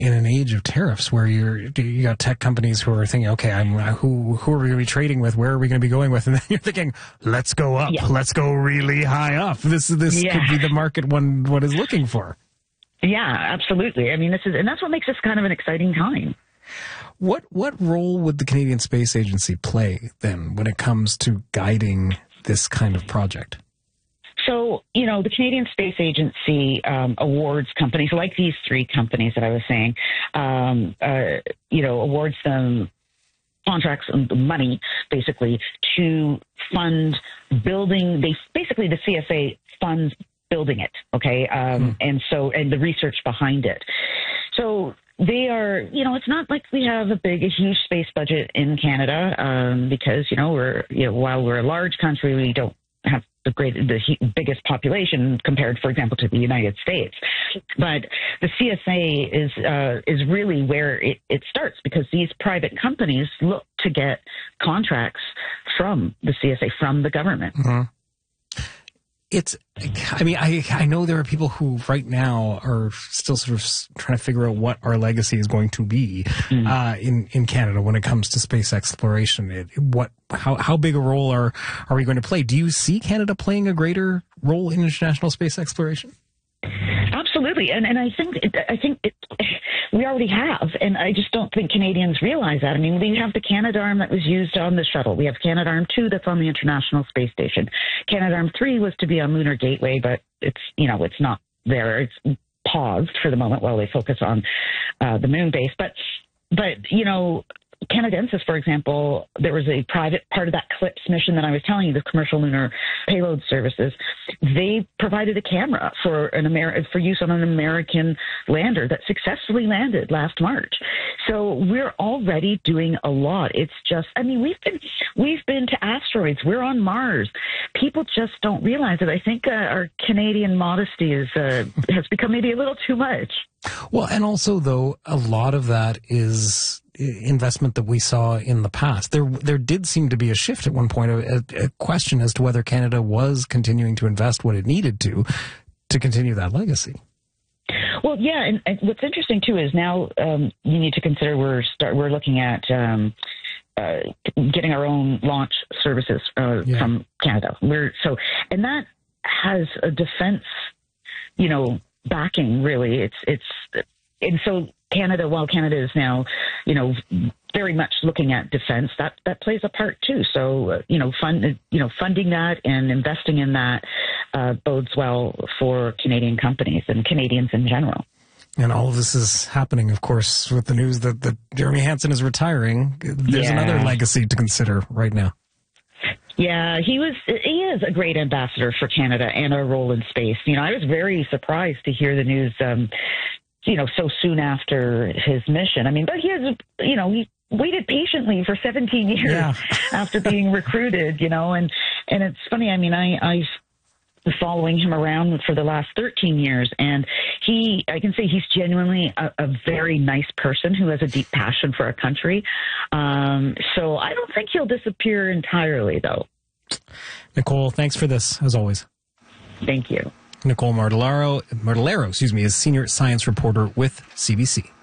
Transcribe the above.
in an age of tariffs where you got tech companies who are thinking, okay, who are we going to be trading with? Where are we going to be going with? And then you're thinking, let's go up. Yeah. Let's go really high up. This could be the market one is looking for. Yeah, absolutely. I mean, and that's what makes this kind of an exciting time. What role would the Canadian Space Agency play then when it comes to guiding this kind of project? So, the Canadian Space Agency awards companies like these three companies that I was saying, awards them contracts and money, basically, to fund building. The CSA funds building it, okay? And the research behind it. So they are, it's not like we have a huge space budget in Canada because, while we're a large country, we don't have the biggest population compared, for example, to the United States. But the CSA is really where it starts, because these private companies look to get contracts from the CSA, from the government. Mm-hmm. I know there are people who right now are still sort of trying to figure out what our legacy is going to be in Canada when it comes to space exploration. How big a role are we going to play? Do you see Canada playing a greater role in international space exploration? Absolutely, and I think we already have, and I just don't think Canadians realize that. I mean, we have the Canadarm that was used on the shuttle. We have Canadarm2 that's on the International Space Station. Canadarm3 was to be on Lunar Gateway, but it's not there. It's paused for the moment while they focus on the moon base. But Canadensis, for example, there was a private part of that CLIPS mission that I was telling you, the Commercial Lunar Payload Services. They provided a camera for use on an American lander that successfully landed last March. So we're already doing a lot. It's just, we've been to asteroids. We're on Mars. People just don't realize it. I think our Canadian modesty has become maybe a little too much. Well, and also, though, a lot of that is investment that we saw in the past. There did seem to be a shift at one point, a question as to whether Canada was continuing to invest what it needed to continue that legacy. Well, yeah, and what's interesting too is now you need to consider we're looking at getting our own launch services from Canada. And that has a defense, backing, really. And so Canada, while Canada is now, very much looking at defense, that plays a part too. So, funding that and investing in that bodes well for Canadian companies and Canadians in general. And all of this is happening, of course, with the news that Jeremy Hansen is retiring. There's another legacy to consider right now. Yeah, he is a great ambassador for Canada and our role in space. I was very surprised to hear the news, so soon after his mission. But he has, he waited patiently for 17 years after being recruited, and it's funny. I've been following him around for the last 13 years, and I can say he's genuinely a very nice person who has a deep passion for our country. So I don't think he'll disappear entirely, though. Nicole, thanks for this, as always. Thank you. Nicole Martellaro, is senior science reporter with CBC.